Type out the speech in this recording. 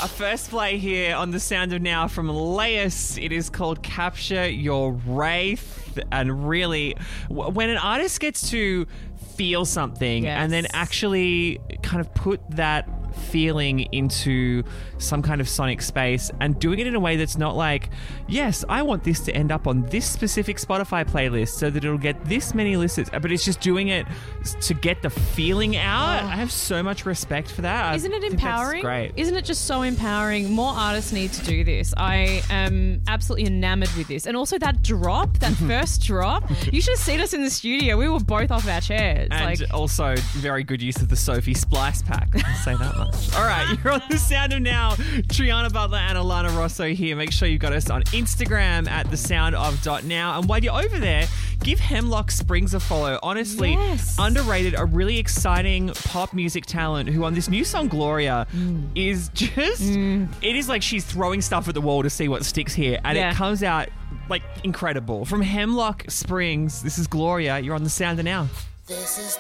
A first play here on The Sound of Now from Laius. It is called Capture Your Wraith. And really, when an artist gets to feel something and then actually kind of put that feeling into some kind of sonic space and doing it in a way that's not like, yes, I want this to end up on this specific Spotify playlist so that it'll get this many listens, but it's just doing it to get the feeling out. I have so much respect for that. Isn't it empowering? Great. Isn't it just so empowering? More artists need to do this. I am absolutely enamored with this. And also that drop, that first drop, you should have seen us in the studio. We were both off our chairs. And also very good use of the Sophie Splice pack. I'll say that much. All right, you're on The Sound of Now. Triana Butler and Alana Rosso here. Make sure you've got us on Instagram at thesoundof.now. And while you're over there, give Hemlock Springs a follow. Honestly, underrated, a really exciting pop music talent who on this new song, Gloria, is just, it is like she's throwing stuff at the wall to see what sticks here. And it comes out like incredible. From Hemlock Springs, this is Gloria. You're on The Sound of Now. This is